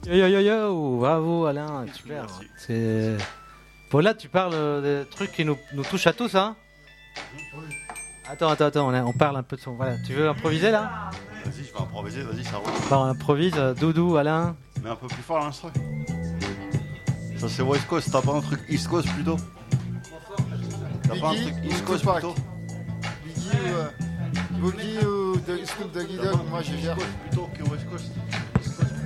Yo yo yo yo, bravo Alain, super. Merci. C'est... Bon là tu parles des trucs qui nous touchent à tous, hein. Attends, on parle un peu de son... Voilà, tu veux improviser là? Vas-y, je vais improviser, vas-y, ça roule. Bah, on improvise, Doudou, Alain. Mais un peu plus fort l'instru. Ça c'est West Coast, t'as pas un truc East Coast plutôt? T'as pas un truc East Coast Tupac. plutôt? Biggie ou Boogie ou Snoop Doggy Dogg, moi je East gère. Coast plutôt que West Coast.